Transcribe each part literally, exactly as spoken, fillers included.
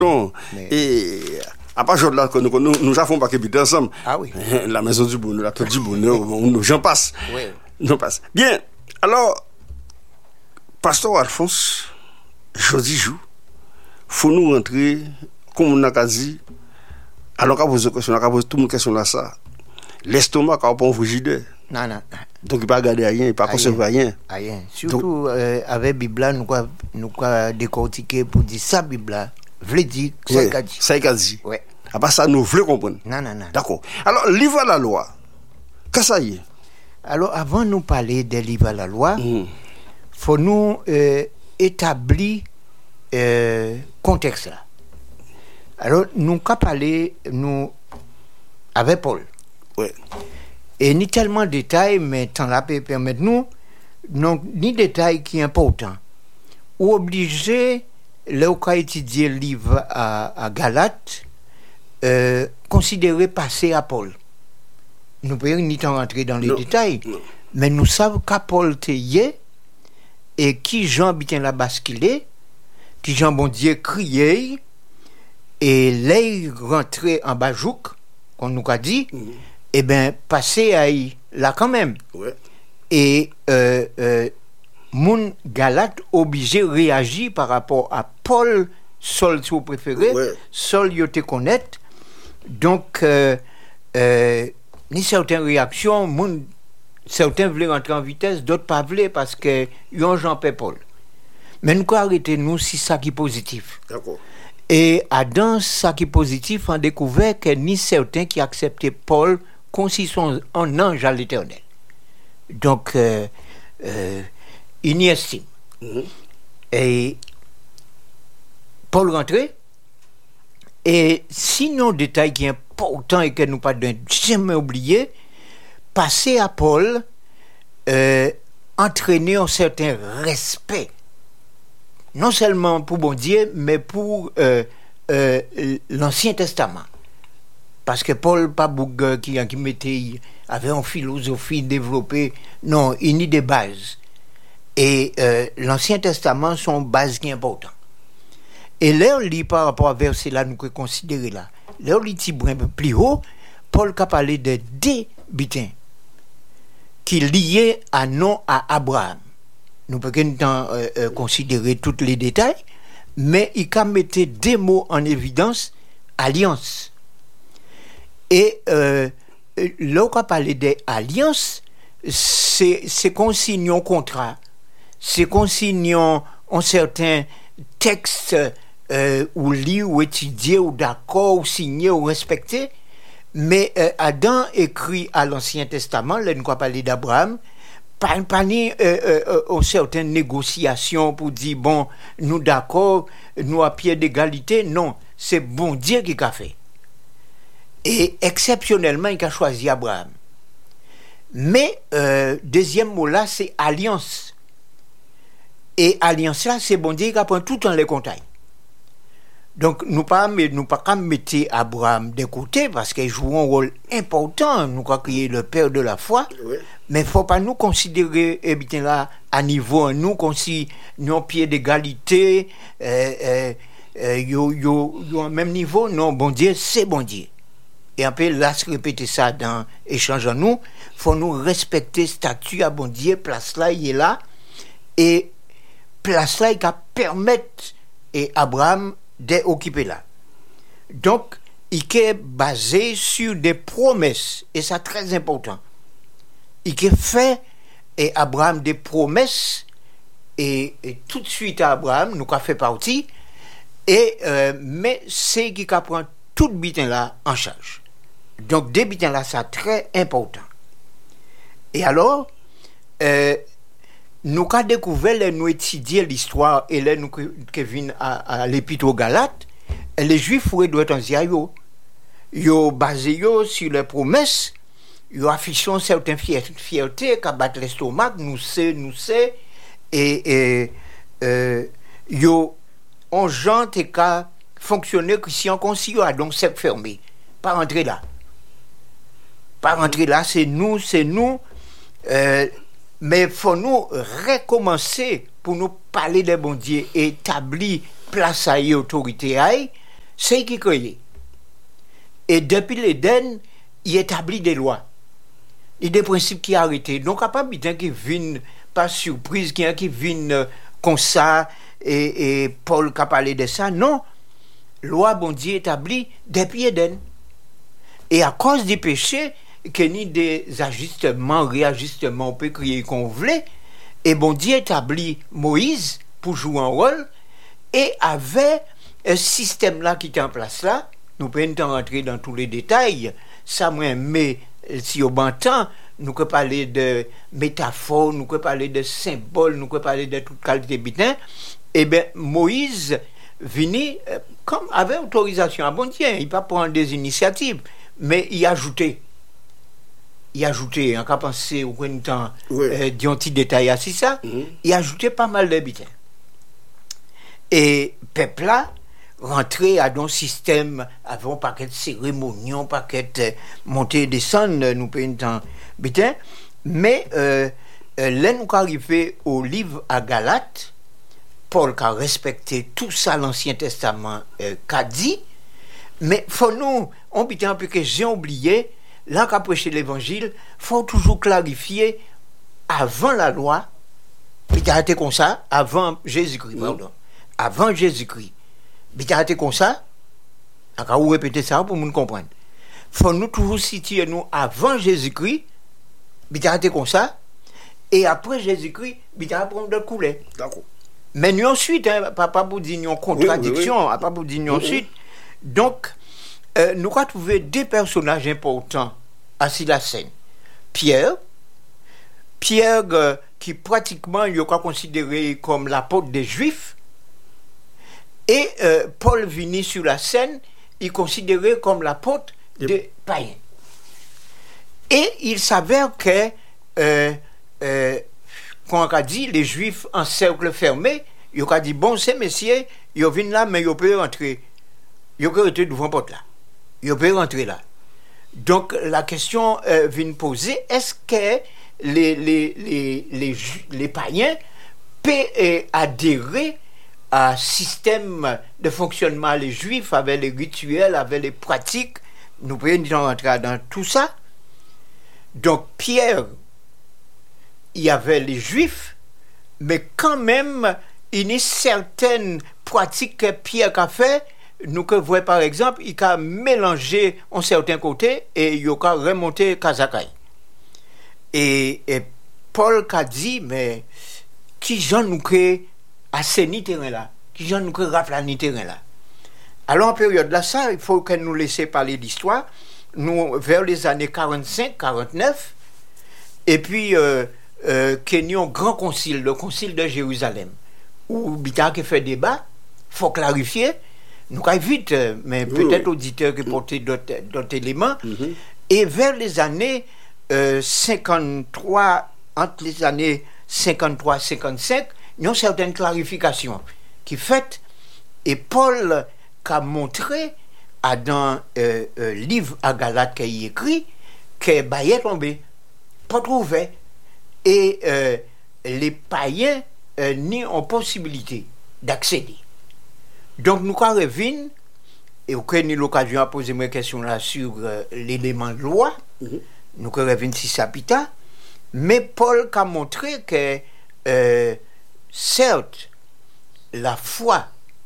Non. Mais- Et à part là que nous nous nous avons pas qu'habiter ensemble. Ah oui. La maison du bonheur, la tour du bonheur, on- j'en passe. Oui. J'en passe. Bien. Alors, Pasteur Alphonse, jeudi jour, faut nous rentrer comme on a dit. Alors qu'à poser question, qu'à poser tout le monde question là ça. L'estomac a pas un frigidaire. Non, non. Donc il pas garder rien, il pas Rien. conserver rien. Rien. Surtout euh, avec Bible, nous quoi nous quoi décortiquer pour dire ça Bible. Vle dire ça Ouais, qu'a dit. ça il a dit. Ouais. À part ça, nous voulons comprendre. Non, non, non. D'accord. Alors, livre la loi. Qu'est-ce que ça y est? Alors, avant de nous parler des livres à la loi, Mhm. faut nous euh, établir euh, contexte là. Alors, nous qu'à parler nous avec Paul. Ouais. Et ni tellement de détails, mais tant là peut permettre nous, non, ni détails qui sont importants. Ou obligé, là où on étudier le livre à, à Galates, euh, considérer passer à Paul. Nous ne pouvons ni tant rentrer dans les Non. détails, Non. mais nous savons qu'à Paul te y est, et qui Jean bien la basculé, qui Jean bon Dieu crié, et là il rentrait en bajouk, qu'on nous a dit, Mhm. eh bien, passer à y, là quand même. Ouais. Et euh, euh, mon Galate obligé réagir par rapport à Paul, Saul, si vous préférez, Ouais. Saul, il te connaître. Donc, euh, euh, ni certaines réactions, moun, certains voulaient rentrer en vitesse, d'autres pas voulaient parce que ils ont Jean-Pierre Paul. Mais nous, arrêtez nous si ça qui est positif. D'accord. Et à dans ça qui est positif, on découvert que ni certains qui acceptaient Paul comme si sont un ange à l'éternel. Donc, euh, euh, il y estime. Mhm. Et Paul rentrait. Et sinon, détail qui est important et que nous pas devons jamais oublier, passer à Paul, euh, entraîner un certain respect. Non seulement pour bon Dieu, mais pour euh, euh, l'Ancien Testament. Parce que Paul, pas Boug qui, qui mettait, avait une philosophie développée. Non, il n'y a des bases. Et euh, l'Ancien Testament sont bases qui sont importantes. Et là, on lit par rapport à verset là, nous pouvons considérer là. Là, on lit un peu plus haut, Paul a parlé de deux butins qui liaient à nom à Abraham. Nous pouvons pas euh, euh, considérer tous les détails, mais il a mis deux mots en évidence, alliance. Et euh, là, on a parlé d'alliance, c'est, c'est consignant un contrat, c'est consignant un certain texte euh, ou lu, ou étudié, ou d'accord, ou signé, ou respecté. Mais euh, Adam écrit à l'Ancien Testament, là, nous avons parlé d'Abraham, pas, pas ni euh, euh, certaines négociations pour dire, bon, nous d'accord, nous à pied d'égalité. Non, c'est bon Dieu qui a fait. Et exceptionnellement, il a choisi Abraham. Mais, euh, deuxième mot là, c'est alliance. Et alliance là, c'est bon Dieu qui a pris tout en les contacts. Donc, nous pas nous pas qu'à mettre Abraham de côté parce qu'il joue un rôle important. Nous croyons qu'il est le père de la foi. Oui. Mais il ne faut pas nous considérer eh bien, là, à niveau, nous considérons pied d'égalité, euh, euh, euh, yo, yo, yo, au même niveau. Non, bon Dieu, c'est bon Dieu. Et un peu là, se répéter ça dans l'échange en nous. Il faut nous respecter statut à bon Dieu, place là, il est là. Et place là, il va permettre et Abraham d'occuper là. Donc, il est basé sur des promesses, et c'est très important. Il est fait, et Abraham, des promesses, et, et tout de suite à Abraham, nous avons fait partie, et, euh, mais c'est qui prend tout le bitin là en charge. Donc, des bitins là, c'est très important. Et alors, euh, nous avons découvert, nous étudier l'histoire, et là, nous avons à, à l'épître aux Galates, les Juifs doivent être en ziayo. Ils ont basé sur les promesses, ils ont affiché une certaine fierté, qui battent l'estomac, nous sait, nous sait, et, et euh, ils ont un genre qui a fonctionné Christian Concilio, donc c'est fermé. Pas rentrer là. Pas rentrer là, c'est nous, c'est nous. Euh, mais il faut nous recommencer pour nous parler des bon Dieu et établir place à y autorité à y, c'est qui crée. Et depuis l'Éden, il établit des lois. Il y a des principes qui arrêtés. Donc, il n'y a pas bien qui viennent par surprise, qui, qui viennent euh, comme ça, et, et Paul qui a parlé de ça. Non, loi, bon Dieu, établie depuis l'Éden. Et à cause des péchés, qu'il y a des ajustements, réajustements, on peut crier qu'on voulait, et bon Dieu établit Moïse pour jouer un rôle, et avait un système là qui était en place là. Nous pouvons pas rentrer dans tous les détails, ça moi, mais si au bon temps, nous pouvons parler de métaphores, nous pouvons parler de symboles, nous pouvons parler de toute qualité bitin. Eh bien, Moïse venait, euh, comme avait autorisation à bon Dieu, il ne pas prendre des initiatives, mais il ajoutait. Il ajoutait, en cas pensé au coin temps, Oui. euh, d'un petit détail à ça, Mhm. il ajoutait pas mal d'habitants. Et peuple là, rentrer à un système avec un paquet de cérémonies, un paquet de montée et descendre, nous payons temps, bitin. Mais euh, euh, là, nous arrivons au livre à Galates, Paul qui a respecté tout ça, l'Ancien Testament euh, qu'a dit, mais faut nous, on bitin un peu que j'ai oublié, là qu'a prêché l'évangile, faut toujours clarifier avant la loi, puis t'as été comme ça, avant Jésus-Christ, pardon, avant Jésus-Christ. Puis t'as été comme ça, on va répéter ça pour nous comprendre. Faut nous toujours situer nous avant Jésus-Christ, puis t'as été comme ça, et après Jésus-Christ, puis t'as prendre de couler. D'accord. Mais nous ensuite, hein, pas pas pour dire une contradiction, Oui, oui, oui. pas pour dire nous Oui, ensuite. Donc, euh, nous avons trouvé deux personnages importants assis la scène. Pierre, Pierre euh, qui pratiquement il est considéré comme l'apôtre des Juifs, et euh, Paul venu sur la scène, il est considéré comme l'apôtre Yep. des païens. Et il s'avère que, euh, euh, quand on a dit, les Juifs en cercle fermé, ils ont dit, bon, ces messieurs, ils viennent là, mais ils peuvent rentrer. Ils peuvent rentrer devant la porte là. Ils peuvent rentrer là. Donc, la question euh, vient poser, est-ce que les, les, les, les, ju- les païens peuvent euh, adhérer à un système de fonctionnement, les Juifs, avec les rituels, avec les pratiques? Nous pouvons rentrer dans tout ça. Donc, Pierre, il y avait les Juifs, mais quand même, il y a certaines pratiques que Pierre a fait. Nous que voyons par exemple, il a mélangé un certain côté et il a remonté Kazakai. Et, et Paul a dit, mais qui j'en nous crée assaini terrain là, qui j'en nous crée raplani terrain là. Alors en période là, ça, il faut que nous laissions parler d'histoire. Nous, vers les années quarante-cinq quarante-neuf, et puis, euh, euh, qu'il y a un grand concile, le concile de Jérusalem, où Bita qui fait débat, il faut clarifier, nous allons vite, mais Oui, peut-être oui. auditeurs qui portent d'autres, d'autres éléments. Mhm. Et vers les années euh, cinquante-trois, entre les années cinquante-trois cinquante-cinq, il y a une certaine clarification qui est faite, et Paul a montré à dans euh, euh, livre à Galates qu'il écrit que Baye est tombé, pas trouvé, et euh, les païens euh, n'y ont possibilité d'accéder. Donc nous quand revenons, et au cas où l'occasion à poser mes questions là sur euh, l'élément de loi, Mhm. nous quand revenons si ça pita, mais Paul a montré que euh, certes la foi,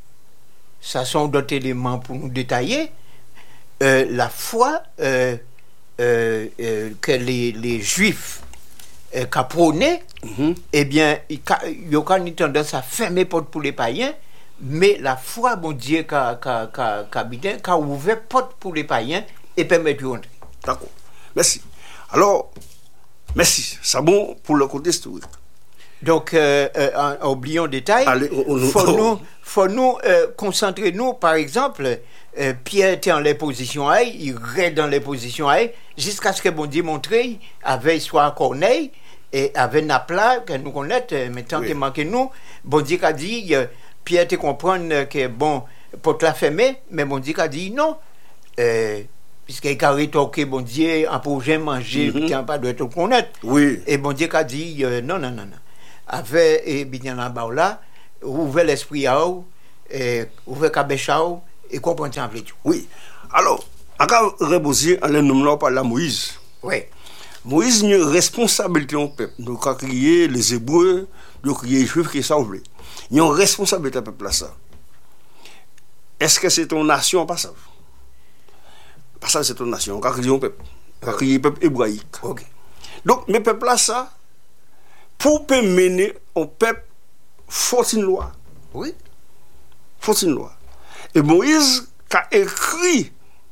ça sont d'autres éléments pour nous détailler, euh, la foi euh, euh, euh, que les, les Juifs euh, qu'a prôné, Mhm. eh bien, il y a une tendance à fermer porte pour les païens, mais la foi, bon Dieu, qu'a, qu'a, qu'a, qu'a, bidé, qu'a ouvert porte pour les païens et permet de rentrer. D'accord. Merci. Alors, merci. C'est bon pour le côté historique. Donc, euh, euh, en, en oubliant détail, Allez, on- on- faut on- nous, faut nous euh, concentrer nous, par exemple, euh, Pierre était en les positions A, il reste dans les positions A, jusqu'à ce que bon Dieu montre, avec soit Corneille et avec Napla, que nous connaissons, mais tant Oui. qu'il manque nous, bon Dieu a dit, euh, Pierre te comprendre que bon, pour te la fermer, mais bon Dieu a dit non, euh, puisqu'il a rétorqué, bon Dieu, un projet manger, Mhm. putain, pas de te connaître. Oui. Et bon Dieu a dit, euh, non, non, non, non. Avec, et bien là-bas, là, ouvrez l'esprit à vous, et ouvrez cabèche à vous, et comprendre ça en fait tout. Oui. Alors, en cas de reposer, on nomme par la Moïse. Oui. Moïse a une responsabilité au peuple. Nous avons crié les Hébreux, nous avons crié les Juifs qui sont oubliés. Il y a une responsabilité au peuple là ça. Est-ce que c'est ton nation pas ça? Pas ça, c'est ton nation. On a crié un peuple. On a crié peuple hébraïque. Ok. Donc, mes peuples là ça, pour mener au peuple, faut une loi. Oui. Faut une loi. Et Moïse a écrit,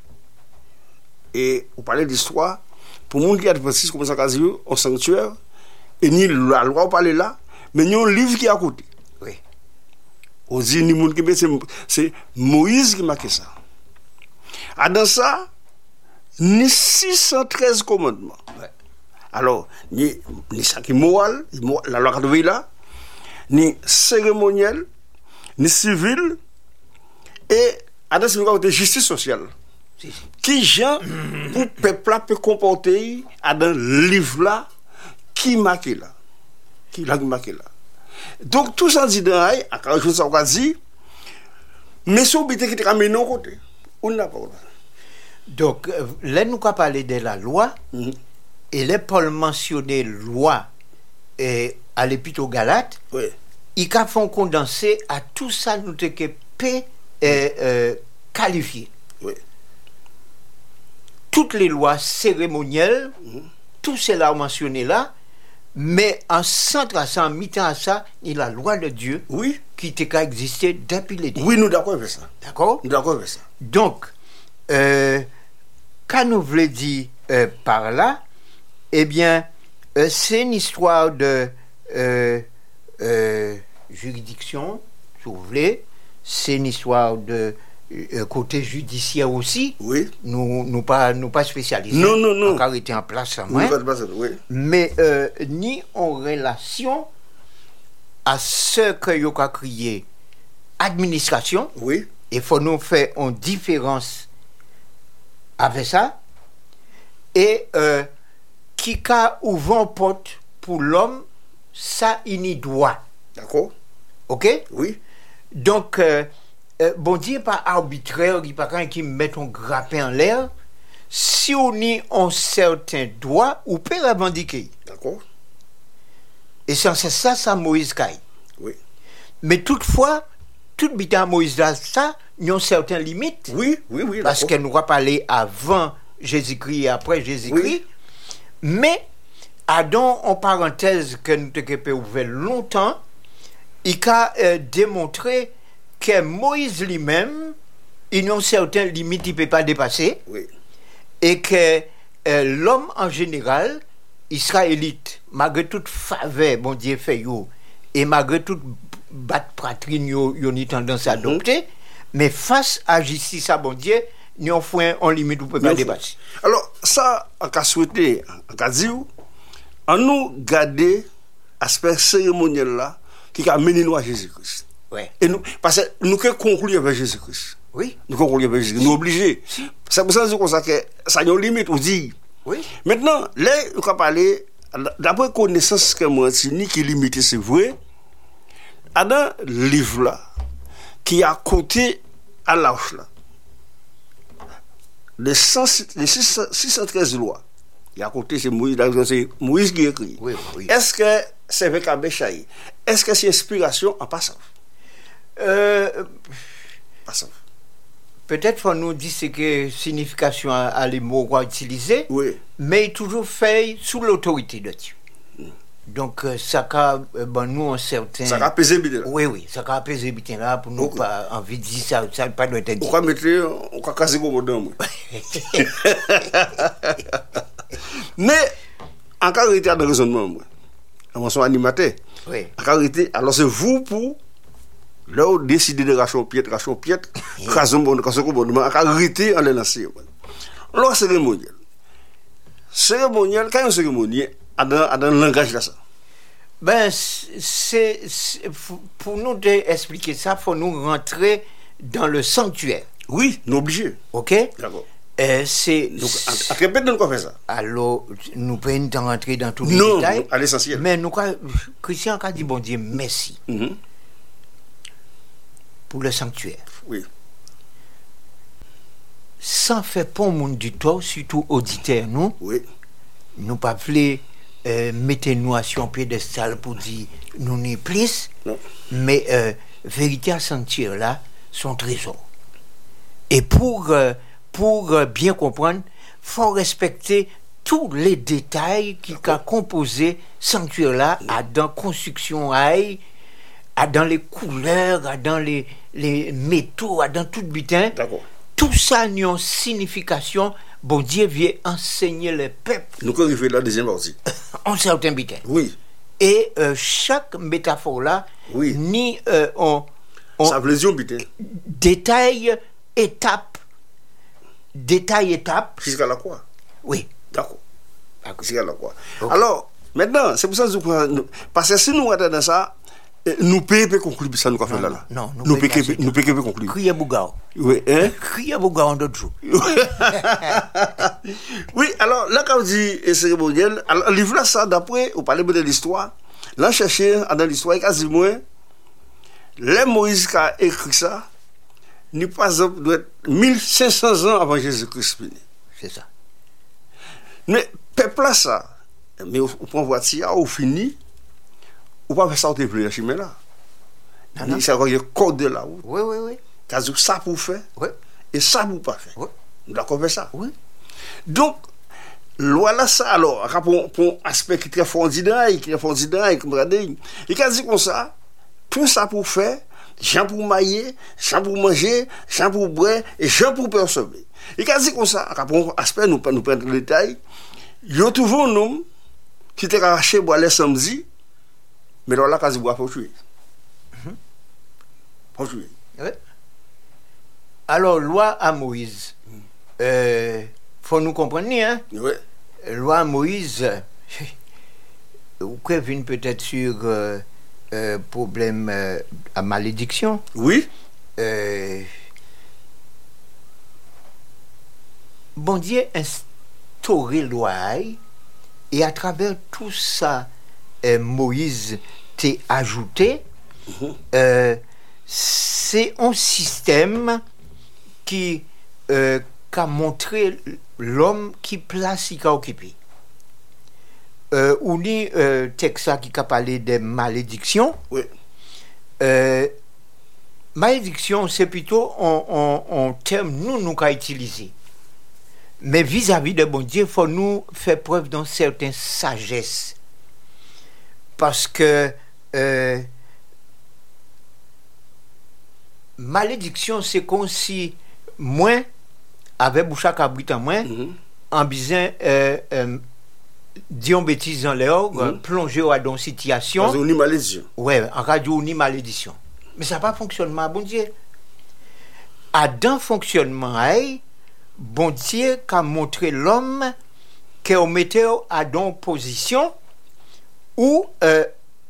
et vous parlez d'histoire, pour les gens qui a précis comme ça, au sanctuaire, et ni la loi, vous parlez là, mais il y a un livre qui est à côté. Oui. On dit, ni monde qui met, c'est Moïse qui marque ça. Ah, dans ça, ni six cent treize commandements. Ouais. Alors, ni, ni ça qui est moral, la loi qui est là, ni cérémoniel, ni civil, et à dans ce de justice sociale. Si, si. Qui gens pour le peuple peut comporter à dans le livre là qui marque là qui l'a marqué là. Donc tout ça dit dans ay à quand je ça on dit mais c'est obligé qui te ramène au côté on n'a pas. Donc euh, là nous avons parlé de la loi mm-hmm. et les Paul mentionné loi et à l'épître aux Galates. Oui. Ils font condenser à tout ça nous te que peut euh, euh, qualifier. Oui. Toutes les lois cérémonielles, mm-hmm. tout cela mentionné là, mais en centre à ça, en mi-temps à ça, il y a la loi de Dieu oui. qui était existé depuis les début. Oui, nous d'accord avec ça. D'accord? Nous d'accord avec ça. Donc, euh, quand nous voulons dire euh, par là, eh bien, euh, c'est une histoire de euh, euh, juridiction, si vous voulez, c'est une histoire de Euh, côté judiciaire aussi, oui. nous nous pas nous pas spécialisés. Non, non, non. Encore été en place en oui, oui. Mais euh, ni en relation à ce que vous avez crié administration. Oui. Il faut nous faire une différence avec ça. Et euh, qui a ouvert porte pour l'homme, ça il y doit. D'accord. OK? Oui. Donc, euh, Euh, bon Dieu pas arbitraire, il pas quand qui met un grappin en l'air. Si on y a un certain droit, on peut revendiquer. D'accord. Et c'est ça, ça Moïse Kaye. Oui. Mais toutefois, tout bitan Moïse là, ça, il y a une certaine limite. Oui, oui, oui. Parce qu'elle nous va parler avant Jésus-Christ et après Jésus-Christ. Oui. Mais, Adam, en parenthèse, que nous avons ouvert longtemps, il a euh, démontré que Moïse lui-même, il y a une certaine limite qu'il ne peut pas dépasser. Oui. Et que euh, l'homme en général, israélite, malgré toute faveur, bon Dieu fait yo, et malgré toute batte poitrine, yo, yo ni tendance à adopter, mm-hmm. mais face à justice à bon Dieu, nous avons une limite qu'on ne peut pas dépasser. Alors, ça, on a souhaité, on a dit, on nous garder l'aspect cérémoniel là, qui a mené nous à Jésus-Christ. Ouais. Et nous, parce que nous pouvons conclure avec Jésus-Christ. Oui. Nous conclure avec Jésus-Christ. Nous sommes obligés. Si. C'est pour ça que ça a une limite, on dit. Oui. Maintenant, là, nous allons parler, d'après connaissance que moi, c'est ni qui limite, c'est vrai, dans le livre là, qui a côté à l'âge là, les, les six cent treize lois, il y a côté, c'est Moïse, c'est Moïse qui écrit. Oui, oui. Est-ce que c'est avec Abéchaï? Est-ce que c'est inspiration en passant? Euh, passant. Peut-être faut nous dire ce que signification à, à les mots qu'on va utiliser, oui. mais toujours fait sous l'autorité de Dieu. Mm. Donc euh, ça a euh, ben, nous un certain. Ça a apaisé bien là. Oui, oui, ça a apaisé bien là pour nous okay. Pas envie de dire ça, ça pas doit être dit. On va mettre, on va casser comme madame. Mais en caractère de raisonnement, moi, en son animateur, oui. En caractère, alors c'est vous pour là où décider de racheter piètre, racheter piètre, racheter bon, racheter bon, mais en caractère, on les lance. Alors cérémoniel, cérémoniel, quand un cérémoniel, à dans dans le langage là ça. Ben c'est, c'est pour nous expliquer ça, faut nous rentrer dans le sanctuaire. Oui, nous obligés. Ok. D'accord. Euh, c'est donc à quel point nous faire ça? Alors nous pouvons pas rentrer dans tous les non, détails. Non, à l'essentiel. Mais nous Christian a dit bon Dieu merci mm-hmm. pour le sanctuaire. Oui. sans faire pour monde du tort, surtout auditeurs, nous, Oui. nous pas voulons euh, mettre nous sur un piédestal pour dire nous n'est plus, Non. mais euh, vérité à sentir là, son trésor. Et pour, euh, pour euh, bien comprendre, faut respecter tous les détails qui ont composé sanctuaire là, à dans construction aïe, à dans les couleurs, à dans les, les métaux, à dans tout le butin. D'accord. Tout ça a une signification. Bon Dieu vient enseigner le peuple Nous arrivons à la deuxième partie. en certain butin. Oui. Et euh, chaque métaphore là, Oui. ni euh, on, on Ça plaisir, putain. détaille étape, détail étape. Jusqu'à la croix. Oui. D'accord. D'accord. Jusqu'à la croix. Ok. Alors, maintenant, c'est pour ça que je crois. Parce que si nous regardons dans ça, eh, nous payons conclure ça, nous avons fait là. là. non, nous nous payons payons pas ça. nous payons conclure. Crier Bougao. Oui, hein? Crier Bougao en d'autres jours. Oui, alors là, quand on dit eh, cérémoniel, alors, le livre là, ça, d'après, vous parlez de l'histoire, là, chercher dans l'histoire, quasiment, les Moïse qui a écrit ça, n'est pas exemple, doit être mille cinq cents ans avant Jésus-Christ. C'est ça. Mais, peuple là, ça, mais on prend voiture, on finit, on pas faire ça au téléphone, chemin là. Non, non. Il s'agit de code de la route. Oui, oui, oui. Parce que ça pour faire, Oui, et ça pour pas faire. oui, Nous d'accord avec ça. oui. Donc, loi là, ça, alors, pour, pour aspect qui est très fort dedans, qui est fort dedans, et comme regardez, il a dit comme ça, tout ça pour faire, gens pour mailler, gens pour manger, gens pour boire, et gens pour percevoir. Il a dit comme ça, pour aspect, nous nous prenons le détail, il y a toujours un homme qui était arraché boire les samedi, mais là, là, quand il boit, il faut tuer. Faut tuer. Oui. Alors, loi à Moïse. Euh, faut nous comprendre, hein? Oui. Loi à Moïse, euh, vous prévenez peut-être sur euh, euh, problème euh, à malédiction. Oui. Euh, bon Dieu instauré loi et à travers tout ça, euh, Moïse t'a ajouté. Mhm. Euh, c'est un système qui euh, a montré l'homme qui place il a occupé. Euh, ou ni euh, texte qui a parlé de malédiction. Oui. Euh, malédiction, c'est plutôt un terme nous nous qu'à utiliser. Mais vis-à-vis de bon Dieu, il faut nous faire preuve d'une certaine sagesse. Parce que euh, malédiction, c'est comme si moi, avec boucha cabrit en moins, Mhm. en disant, euh, euh, disons bêtises dans l'air, Mhm. plonger dans une situation. Parce qu'on est malédiction. Ouais, en radio, on y malédiction. Mais ça n'a pas fonctionnement, bon Dieu. À dans fonctionnement, hey, bon Dieu a montré l'homme qu'on mettait à dans position où euh,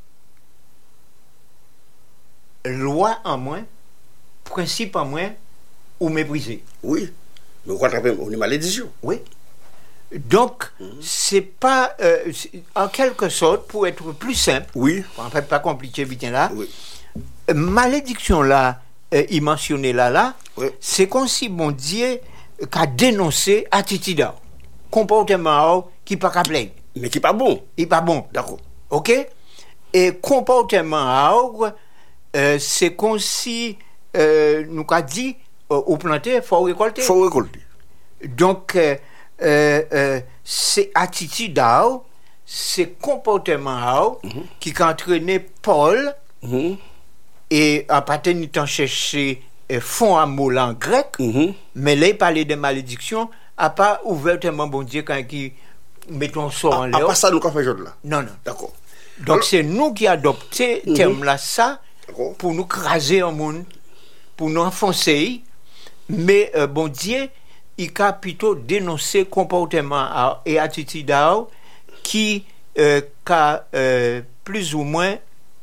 loi en moins, principe en moins, ou mépriser. Oui. Mais quoi t'appelles, on est malédiction. Oui. Donc, c'est pas, euh, c'est- en quelque sorte, pour être plus simple, Oui. en fait, pas compliqué, vite là, Oui. euh, malédiction là, euh, il mentionnait là, là, Oui. c'est comme si mon Dieu euh, qu'a dénoncé attitude, comportement qui pas qu'à plaindre, Mais qui pas bon. il pas bon, D'accord. ok? Et comportement, euh, c'est comme si euh, nous qu'a dit, euh, au planter, faut récolter. Il faut récolter. Donc, euh, euh, euh, c'est attitude, c'est comportement qui a entraîné Paul Mhm. et en partenant chercher euh, fond à mot en grec, Mhm. mais là, il parlait de malédiction, à pas ouvertement bon Dieu quand il mettons sort en À l'air. part ça, nous avons fait là. Non, non. D'accord. Donc, Alors- c'est nous qui adopté Mhm. terme là, ça, D'accord. pour nous craser un monde, pour nous enfoncer. Mais euh, bon Dieu, il a plutôt dénoncé comportement à- et attitude à- qui euh, a euh, plus ou moins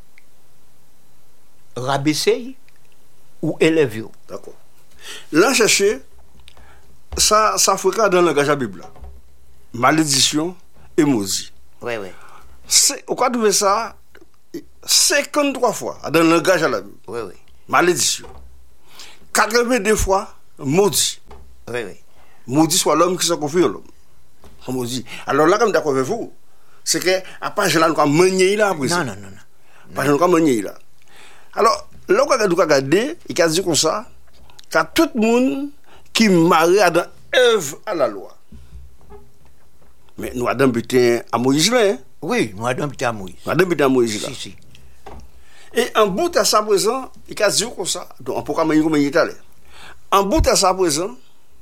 rabaissé ou élevé. D'accord. Là, chercher, ça, ça fréquente dans le langage de la Bible. là. Malédiction et maudit. Oui, oui. C'est, on peut trouver ça cinquante-trois fois dans le langage de la Bible. Oui, oui. Malédiction. quatre-vingt-deux fois, maudit. Oui, oui. Maudit soit l'homme qui se confie en l'homme. On maudit. Alors là, comme d'accord avec vous, c'est que, à part là, nous avons manié là, après. Non, non, non, non. Pas nous avons manié là. Alors, là, on a regardé, il a dit comme ça, qu'à tout le monde qui marie dans œuvre à la loi. Mais nous avons buté à Moïse là, hein? Oui, nous avons buté à Moïse. Nous avons buté à Moïse là. Si, si. Et en bout à ça présent, il a dit comme ça, donc on peut pas manier comme il est allé. En bout à ça présent,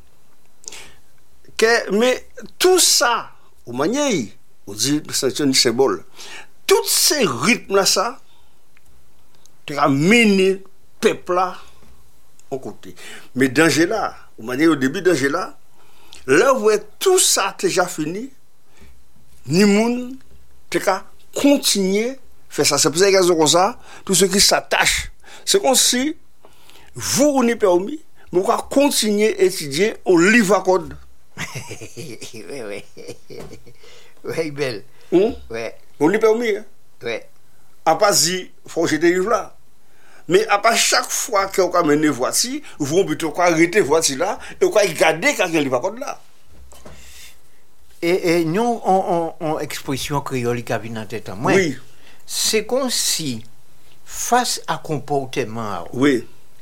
que, mais tout ça, au manier, on dit, c'est un symbole, tous ces rythmes-là, ça, tu as mené le peuple là, au côté. Mais danger là, au manier, au début danger là, là où tout ça déjà fini, ni moun, tu as continué faire ça. C'est pour ça qu'il y a comme ça, tout ce qui s'attache. C'est comme si, vous, on est permis, mais on va continuer à étudier au livre à code. Oui, oui. Oui, belle. Hum? Oui, On est permis. Hein? oui. À pas si, il faut jeter le livre là. Mais à pas chaque fois qu'on a mené voici, vous plutôt arrêter voici là, et on va garder quand il y a le livre à code là. Et, et nous, on, on, on expression créole qui vient en tête à moi. Oui, C'est comme si, face à comportement, oui,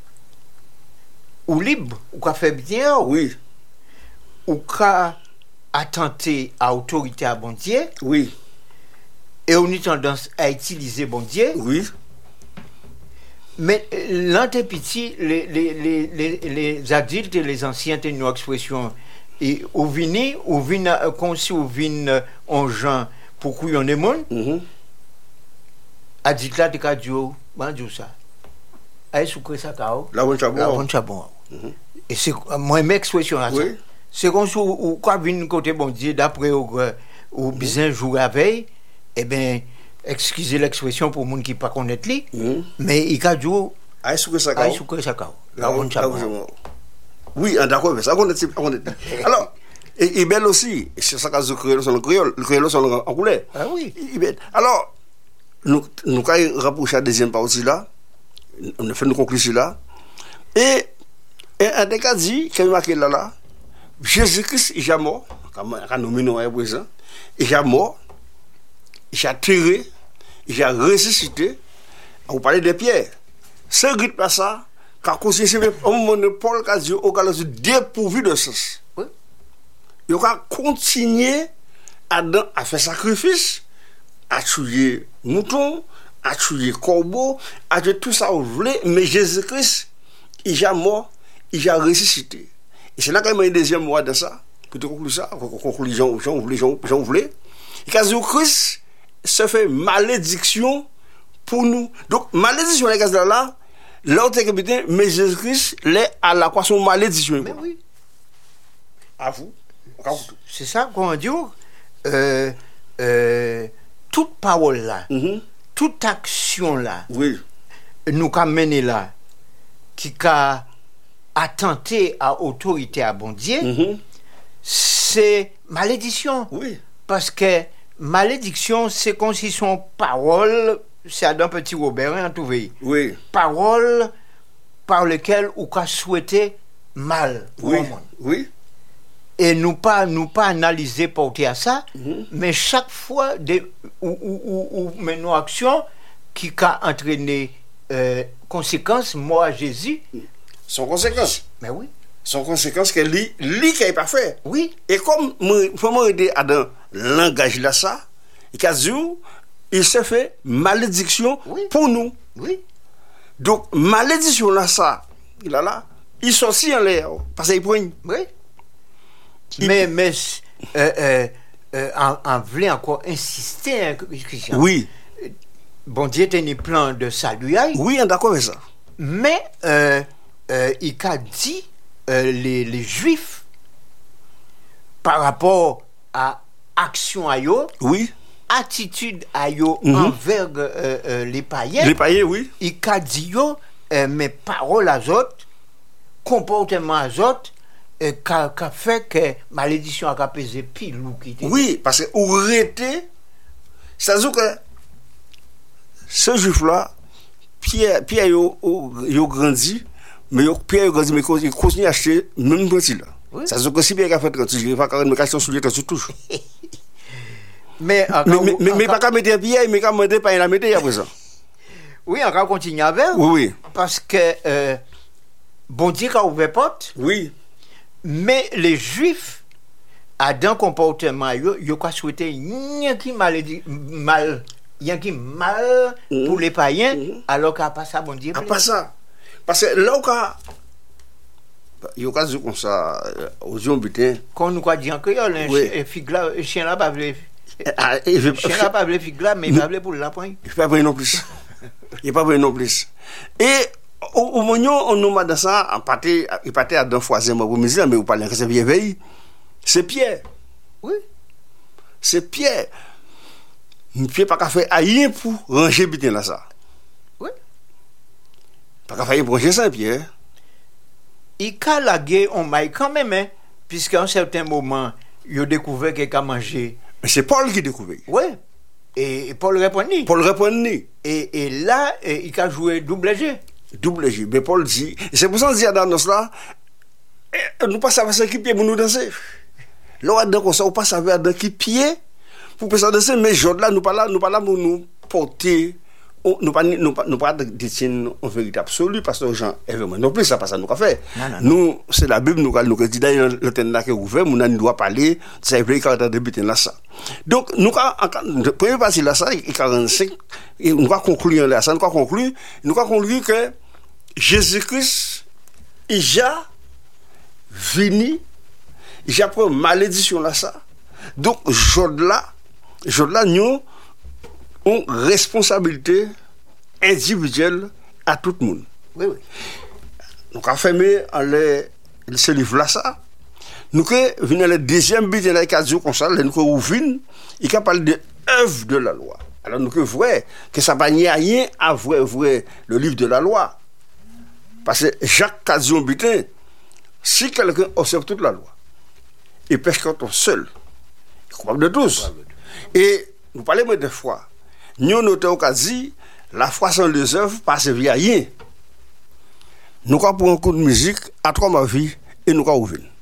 ou libre, ou qu'a fait bien, oui, ou qu'a attenté à l'autorité à bon Dieu, oui, et on a tendance à utiliser bon Dieu, oui, mais euh, l'antépiti, les, les, les, les, les adultes et les anciens, ont une expression, et ou vini, ou vini, euh, comme si ou vini euh, en gens pour couillon des monde, mhm, adulte là, tu as dit, ben, dis ça. Aïe, soukré ça, kao. la bonne La chabon. bonne chabon. Et c'est, moi, mes expression à ça. Oui. C'est comme si, ou quoi, vini côté bon Dieu, d'après, ou, ou bien jour à veille, eh bien, excusez l'expression pour les gens qui ne connaissent pas, Mhm. mais il a dit, Aïe, souke ça, aïe, kao. soukré ça, kao. La La bonne bonne chabon. chabon. Oui, en d'accord avec ça. On est, on est. Alors, et, et belle aussi, c'est ça que le créole, c'est le créole, le créole, c'est en couleur. Ah oui. Il est belle. Alors, nous, nous, quand il rapproche la deuxième partie là, on a fait une conclusion là, et, et un des cas dit, quand il marqué là, là, Jésus-Christ, il est mort, quand nous menons à présent, il est mort, il est tiré, il est ressuscité. On parlait des pierres. Ce rythme là, ça, quand on s'est au moment de Paul, quand Dieu a dépourvu de sens. Oui. Il a continué à, à faire sacrifice, à tuer mouton, à tuer corbeau, à tuer tout ça, vous voulez, mais Jésus-Christ, il est mort, il a ressuscité. Et c'est là qu'il y a un deuxième mot de ça, pour te conclure ça, pour conclure, Jean, Jean, voulez, Jean, Jean, voulez. Et quand Jésus-Christ se fait malédiction pour nous. Donc, malédiction, les gars, là, l'autre capitaine, mais Jésus-Christ, l'est à la quoi son malédiction. Mais oui. À vous. C'est ça qu'on dit. Euh, euh, toute parole là, Mm-hmm. toute action là, Oui. nous qu'a mené là, qui a attenté à autorité à bon Dieu, Mm-hmm. c'est malédiction. Oui. Parce que malédiction, c'est comme si son parole, c'est Adam Petit Robert, hein, tout vrai. Oui. Parole par lesquelles on a souhaité mal pour Oui. le monde. Oui. Et nous pas nous pas analyser porter à ça, Mhm. mais chaque fois des ou ou ou, ou mais nos actions qui a entraîné euh, conséquences moi Jésus. Son conséquence. Mais oui, Son conséquence que lui, lui qui n'est pas fait. oui, Et comme il faut m'aider à dans le langage là ça, il a dit, il se fait malédiction Oui. pour nous. oui. Donc malédiction là ça, il a là, il sortit en l'air parce qu'il prend. Oui. Il- Mais mais euh, euh, euh, en, en voulait encore insister hein, Christian. Oui. Bon Dieu tenait plan de salut aïe, Oui, on est d'accord avec ça. mais euh, euh, il a dit euh, les, les Juifs par rapport à action à eux, Oui. attitude à yo Mhm. envers euh, euh, les païens, Les païens, oui. il a dit yo euh, mes paroles à autres, comportement à autres, euh, qu'a qu'a fait que malédiction a pesé pile ou qui était. Oui, parce que ou rété, c'est-à-dire que ce juif-là, Pierre, Pierre, il a grandi, mais yo- Pierre a grandi, mais il continue à acheter même petit là. Oui. Ça se que si bien qu'a fait trente jours, il va quand même me cacher soulier trente toujours. Mais Mais mais mais mais pas qu'à mettre pied, mais qu'à demander pas la mettre à présent. oui, on va continuer avec. Oui oui. Parce que euh, bon Dieu a ouvert porte, Oui. mais les Juifs a dans comportement yo yo quoi souhaiter rien qui mal mal rien qui mal Mhm. pour les païens Mhm. alors qu'à pas ça bon Dieu. À pas ça. Parce que là, il y a cas comme ça, aux gens butin. Qu'on nous quoi dit en créole, un Oui. chien- un figue là, un chien là pas veut Ah, il veut chien là pas veut figue là, mais il va veut pour la point. il pas vrai non plus. Il pas vrai non plus. Et au, au moment où on nous met dans ça, en partie, il partait à deux fois, mais vous parlez que c'est bien veille. C'est Pierre. Oui. C'est Pierre. Pierre pas qu'à faire rien pour ranger butin là ça. Oui. Pas qu'à faire pour ranger ça, Pierre. Il a lagué on maille quand même, hein, puisqu'à un certain moment, il a découvert qu'il a mangé. Mais c'est Paul qui découvre. Oui. Et, et Paul répondit. Paul répondit. Et, et là, et, il a joué double jeu. Double J. Mais Paul dit, et c'est pour ça qu'on dit dans nos là, eh, nous pas savoir ce qui pied pour nous danser. Là, on a ça, on pas savoir dans qui pied pour passer danser, mais aujourd'hui là, nous pas là, nous pas là pour nous porter, on- nous pas nous pas nous pas détenir en vérité absolue parce que les gens évidemment non plus ça pas ça nous qu'a fait. Non, non, Nous c'est la Bible nous nous dit dans le temps là que ouvert, nous ne doit parler, ça veut dire quand débuter là ça. Donc nous en première partie là ça et quarante-cinq et nous va conclure là ça nous va conclure, nous va conclure que Jésus-Christ il a venu, il a pris malédiction là ça. Donc aujourd'hui là, aujourd'hui là nous ont responsabilité individuelle à tout le monde. Oui, oui. Nous avons fermé les, ce livre-là, ça. Nous avons venu le deuxième but de la quatre comme ça, nous avons ouvert, il a parlé de œuvre de la loi. Alors nous avons vu que ça n'a rien à voir avec le livre de la loi. Parce que Jacques Casion Butin, si quelqu'un observe toute la loi, il pêche quand on seul, il est coupable de tous. Et nous parlons de foi. Nous notons qu'à dit, la foi sans les œuvres passe via rien. Nous avons pris un coup de musique à trois ma vie et nous avons ouvert.